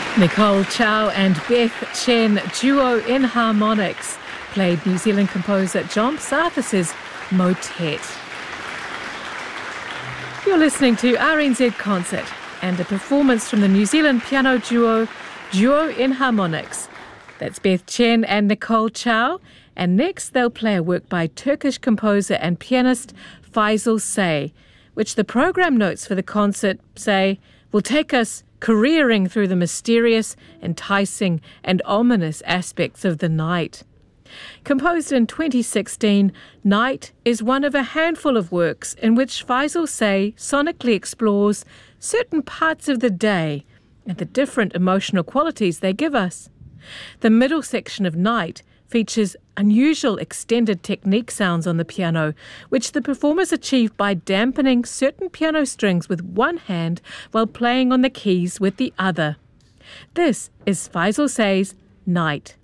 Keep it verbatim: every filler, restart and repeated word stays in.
Nicole Chow and Beth Chen, duo in harmonics, played New Zealand composer John Sarthis' Motet. You're listening to R N Z Concert and a performance from the New Zealand piano duo, Duo in Harmonics. That's Beth Chen and Nicole Chow, and next they'll play a work by Turkish composer and pianist Faisal Say, which the program notes for the concert say will take us careering through the mysterious, enticing and ominous aspects of the night. Composed in twenty sixteen, Night is one of a handful of works in which Faisal Say sonically explores certain parts of the day and the different emotional qualities they give us. The middle section of Night features unusual extended technique sounds on the piano, which the performers achieve by dampening certain piano strings with one hand while playing on the keys with the other. This is Faisal Say's Night.